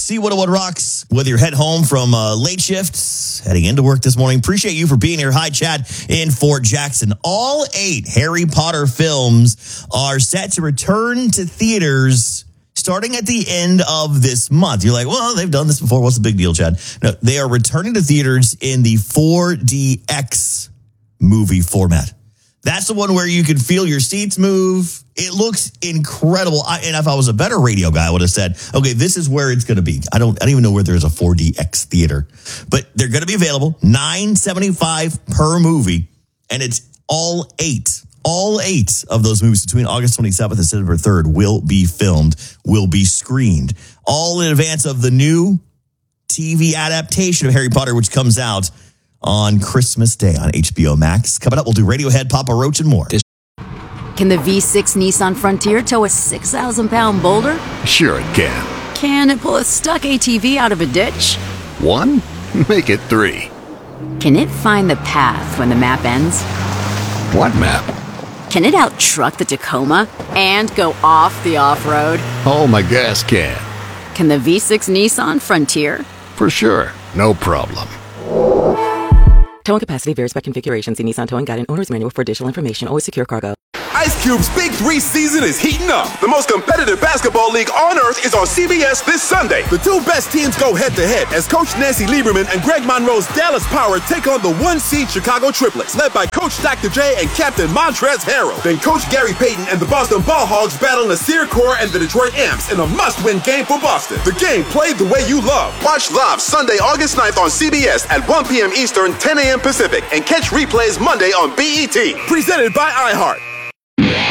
C101 Rocks. Whether you're heading home from late shifts, heading into work this morning, appreciate you for being here. Hi, Chad in Fort Jackson. All 8 Harry Potter films are set to return to theaters starting at the end of this month. You're like, well, they've done this before. What's the big deal, Chad? No, they are returning to theaters in the 4DX movie format. That's the one where you can feel your seats move. It looks incredible. And if I was a better radio guy, I would have said, okay, this is where it's going to be. I don't even know where there's a 4DX theater. But they're going to be available, $9.75 per movie. And it's all 8 of those movies between August 27th and September 3rd will be filmed, will be screened. All in advance of the new TV adaptation of Harry Potter, which comes out on Christmas Day on HBO Max. Coming up, we'll do Radiohead, Papa Roach, and more. Can the V6 Nissan Frontier tow a 6,000-pound boulder? Sure it can. Can it pull a stuck ATV out of a ditch? 1? Make it 3. Can it find the path when the map ends? What map? Can it out-truck the Tacoma and go off the off-road? Oh, my gas can. Can the V6 Nissan Frontier? For sure. No problem. Towing capacity varies by configuration. See Nissan Towing Guide and Owner's Manual for additional information. Always secure cargo. Ice Cube's Big 3 season is heating up. The most competitive basketball league on earth is on CBS this Sunday. The 2 best teams go head-to-head as Coach Nancy Lieberman and Greg Monroe's Dallas Power take on the 1-seed Chicago Triplets, led by Coach Dr. J and Captain Montrezl Harrell. Then Coach Gary Payton and the Boston Ball Hogs battle Nasir Kaur and the Detroit Amps in a must-win game for Boston. The game played the way you love. Watch live Sunday, August 9th on CBS at 1 p.m. Eastern, 10 a.m. Pacific, and catch replays Monday on BET. Presented by iHeart.